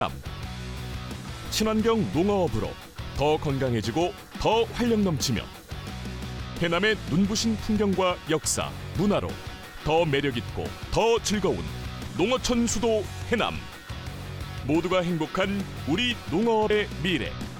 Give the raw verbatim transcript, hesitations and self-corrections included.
친환경 농어업으로 더 건강해지고 더 활력 넘치며 해남의 눈부신 풍경과 역사, 문화로 더 매력있고 더 즐거운 농어촌 수도 해남. 모두가 행복한 우리 농어업의 미래.